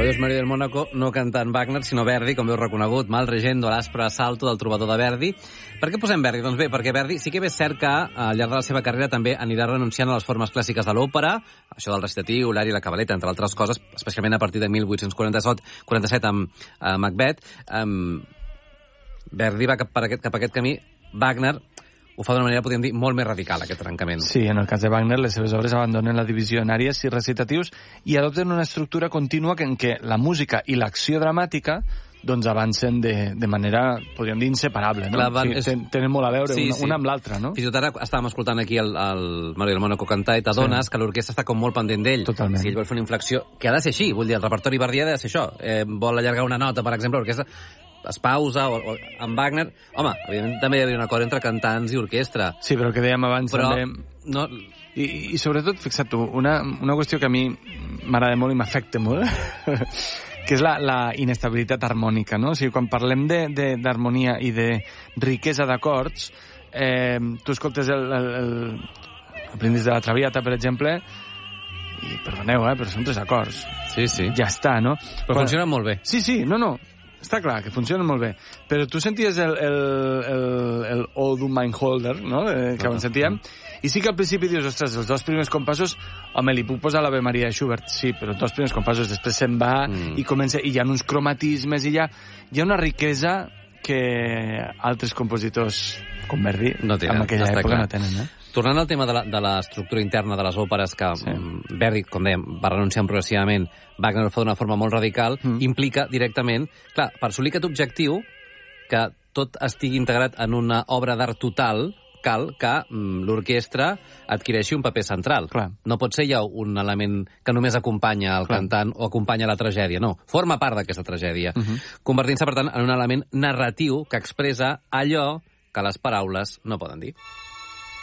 veus Maria del Mónaco no cantant Wagner, sinó Verdi, com veus reconegut, Malregendo, l'Aspre Assalto del trobador de Verdi. Per què posem Verdi? Doncs bé, perquè Verdi sí que és cert que al llarg de la seva carrera també anirà renunciant a les formes clàssiques de l'òpera, això del recitatiu, l'ari i la cabaleta, entre altres coses, especialment a partir de 1847 amb Macbeth. Verdi va cap a aquest camí. Wagner ho fa d'una manera, podríem dir, molt més radical, aquest trencament. Sí, en el cas de Wagner, les seves obres abandonen la divisió en àries i recitatius i adopten una estructura contínua en què la música i l'acció dramàtica doncs avancen de manera, podríem dir, inseparable, no? Tenen molt a veure una amb l'altra, no? Fins i tot ara estàvem escoltant aquí el Mario del Mónaco cantar i t'adones que l'orquestra està com molt pendent d'ell. Totalment. Si ell vol fer una inflexió, que ha de ser així, vull dir, el repertori verdià ha de ser això. Vol allargar una nota, per exemple, l'orquestra es pausa, o amb Wagner... Home, evidentment també hi havia un acord entre cantants i orquestra. Sí, però el que dèiem abans també... No... I sobretot, fixa't tu, una qüestió que a mi m'agrada molt i m'afecta molt, que és la inestabilitat harmònica, no? O sigui, quan parlem d'harmonia i de riquesa d'acords, tu escoltes el Brindis de la Traviata, per exemple, i perdoneu, però són 3 acords. Sí, sí. Ja està, no? Però funcionen molt bé. Sí, no. Està clar que funcionen molt bé, però tu senties el O du mein Holder, no?, que ho sentíem, i sí que al principi dius, ostres, els 2 primers compassos, home, li puc posar l'Ave Maria de Schubert, sí, però els 2 primers compassos després se'n va i comença, i hi ha uns cromatismes, i hi ha una riquesa que altres compositors com Verdi en aquella època no tenen, eh? Tornant al tema de l'estructura interna de les òperes, que Verdi, com dèiem, va renunciant progressivament, Wagner ho fa d'una forma molt radical, implica directament, clar, per assolir aquest objectiu, que tot estigui integrat en una obra d'art total, cal que l'orquestra adquireixi un paper central. Clar. No pot ser ja un element que només acompanya el cantant o acompanya la tragèdia, no. Forma part d'aquesta tragèdia, convertint-se, per tant, en un element narratiu que expressa allò que les paraules no poden dir.